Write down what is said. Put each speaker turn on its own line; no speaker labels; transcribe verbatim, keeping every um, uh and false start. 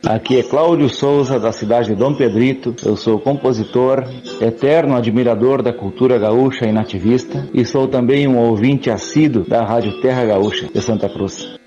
Aqui é Cláudio Souza, da cidade de Dom Pedrito. Eu sou compositor, eterno admirador da cultura gaúcha e nativista, e sou também um ouvinte assíduo da Rádio Terra Gaúcha de Santa Cruz.